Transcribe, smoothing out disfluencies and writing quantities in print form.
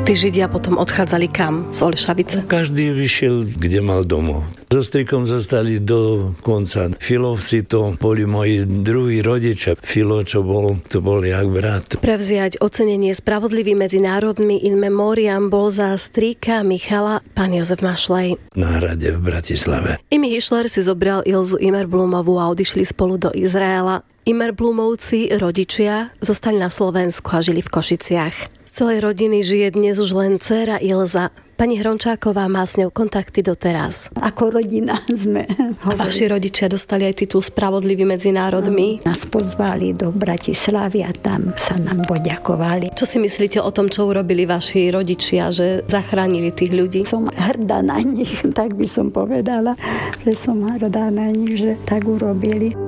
Tí Židia potom odchádzali kam z Olešavice? Každý vyšiel, kde mal domov. So strikom zostali do konca. Filovci to boli moji druhí rodičia. Filo, to bol jak brat. Prevziať ocenenie Spravodlivý medzi národmi in memoriam bol za strýka Michala pán Jozef Mašlej. Na hrade v Bratislave. Imi Hišler si zobral Ilzu Imerblumovú a odišli spolu do Izraela. Imerblumovci, rodičia, zostali na Slovensku a žili v Košiciach. Z celej rodiny žije dnes už len dcéra Ilza. Pani Hrončáková má s ňou kontakty doteraz. Ako rodina sme. A vaši rodičia dostali aj titul Spravodlivý medzi národmi? Nás pozvali do Bratislavy a tam sa nám poďakovali. Čo si myslíte o tom, čo urobili vaši rodičia, že zachránili tých ľudí? Som hrdá na nich, tak by som povedala, že som hrdá na nich, že tak urobili.